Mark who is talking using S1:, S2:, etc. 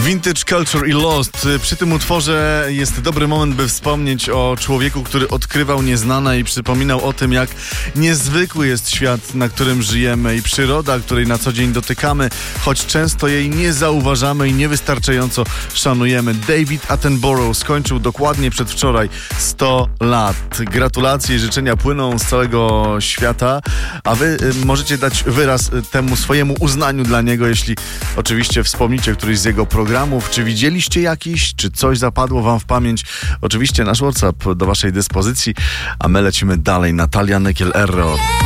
S1: Vintage Culture i Lost. Przy tym utworze jest dobry moment, by wspomnieć o człowieku, który odkrywał nieznane i przypominał o tym, jak niezwykły jest świat, na którym żyjemy, i przyroda, której na co dzień dotykamy, choć często jej nie zauważamy i niewystarczająco szanujemy. David Attenborough skończył dokładnie przedwczoraj 100 lat. Gratulacje i życzenia płyną z całego świata, a wy możecie dać wyraz temu swojemu uznaniu dla niego, jeśli oczywiście wspomnicie któryś z jego programów, czy widzieliście jakiś, czy coś zapadło wam w pamięć. Oczywiście nasz WhatsApp do waszej dyspozycji, a my lecimy dalej. Natalia Nykiel-Erro.